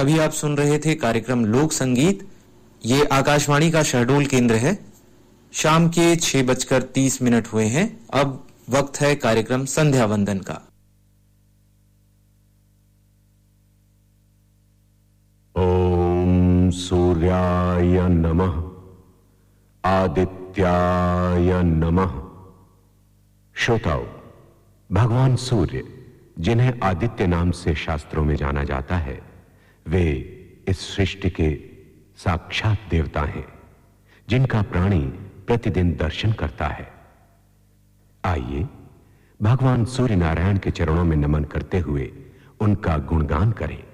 अभी आप सुन रहे थे कार्यक्रम लोक संगीत। ये आकाशवाणी का शहडोल केंद्र है। शाम के 6:30 हुए हैं। अब वक्त है कार्यक्रम संध्या वंदन का। ओम सूर्याय नमः, आदित्याय नमः। श्रोताओ, भगवान सूर्य, जिन्हें आदित्य नाम से शास्त्रों में जाना जाता है, वे इस सृष्टि के साक्षात देवता हैं, जिनका प्राणी प्रतिदिन दर्शन करता है। आइए भगवान सूर्य नारायण के चरणों में नमन करते हुए उनका गुणगान करें।